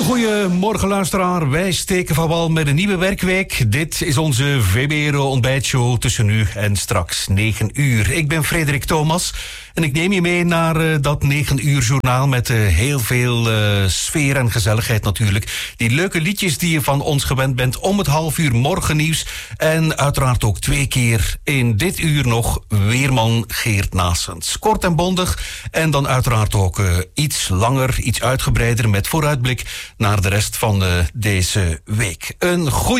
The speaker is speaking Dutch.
Goedemorgen luisteraar, wij steken van wal met een nieuwe werkweek. Dit is onze VBRO-ontbijtshow tussen nu en straks 9 uur. Ik ben Frederik Thomas en ik neem je mee naar dat 9 uur journaal met heel veel sfeer en gezelligheid natuurlijk. Die leuke liedjes die je van ons gewend bent om het half uur morgennieuws. En uiteraard ook 2 keer in dit uur nog weerman Geert Naessens. Kort en bondig en dan uiteraard ook iets langer, iets uitgebreider met vooruitblik naar de rest van deze week. Een goeie